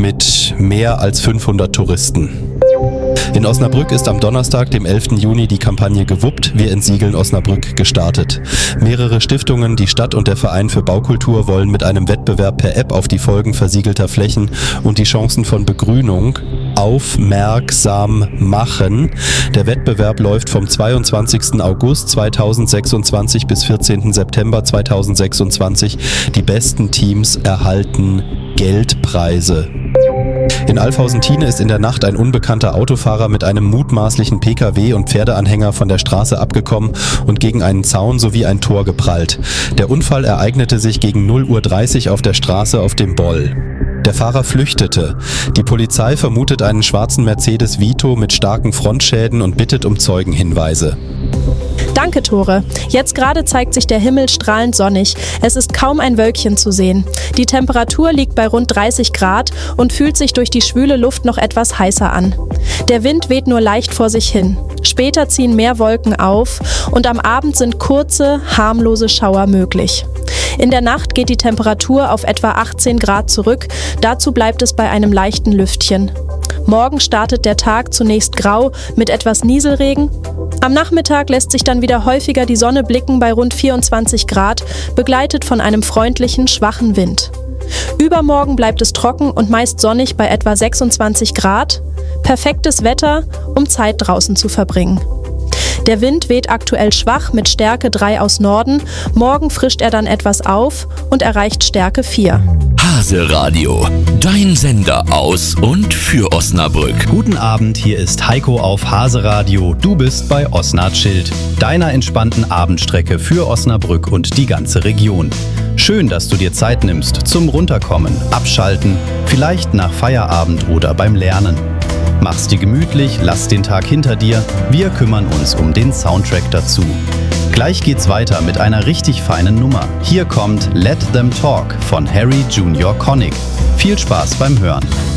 mit mehr als 500 Touristen. In Osnabrück ist am Donnerstag, dem 11. Juni, die Kampagne Gewuppt, wir entsiegeln Osnabrück gestartet. Mehrere Stiftungen, die Stadt und der Verein für Baukultur wollen mit einem Wettbewerb per App auf die Folgen versiegelter Flächen und die Chancen von Begrünung aufmerksam machen. Der Wettbewerb läuft vom 22. August 2026 bis 14. September 2026. Die besten Teams erhalten Geldpreise. In Alfhausen-Thiene ist in der Nacht ein unbekannter Autofahrer mit einem mutmaßlichen Pkw und Pferdeanhänger von der Straße abgekommen und gegen einen Zaun sowie ein Tor geprallt. Der Unfall ereignete sich gegen 0:30 Uhr auf der Straße auf dem Boll. Der Fahrer flüchtete. Die Polizei vermutet einen schwarzen Mercedes Vito mit starken Frontschäden und bittet um Zeugenhinweise. Danke, Tore. Jetzt gerade zeigt sich der Himmel strahlend sonnig. Es ist kaum ein Wölkchen zu sehen. Die Temperatur liegt bei rund 30 Grad und fühlt sich durch die schwüle Luft noch etwas heißer an. Der Wind weht nur leicht vor sich hin. Später ziehen mehr Wolken auf und am Abend sind kurze, harmlose Schauer möglich. In der Nacht geht die Temperatur auf etwa 18 Grad zurück. Dazu bleibt es bei einem leichten Lüftchen. Morgen startet der Tag zunächst grau mit etwas Nieselregen. Am Nachmittag lässt sich dann wieder häufiger die Sonne blicken bei rund 24 Grad, begleitet von einem freundlichen, schwachen Wind. Übermorgen bleibt es trocken und meist sonnig bei etwa 26 Grad. Perfektes Wetter, um Zeit draußen zu verbringen. Der Wind weht aktuell schwach mit Stärke 3 aus Norden. Morgen frischt er dann etwas auf und erreicht Stärke 4. Hase Radio, dein Sender aus und für Osnabrück. Guten Abend, hier ist Heiko auf Hase Radio. Du bist bei Osnabrück, deiner entspannten Abendstrecke für Osnabrück und die ganze Region. Schön, dass du dir Zeit nimmst zum Runterkommen, Abschalten, vielleicht nach Feierabend oder beim Lernen. Mach's dir gemütlich, lass den Tag hinter dir. Wir kümmern uns um den Soundtrack dazu. Gleich geht's weiter mit einer richtig feinen Nummer. Hier kommt Let Them Talk von Harry Junior Connick. Viel Spaß beim Hören.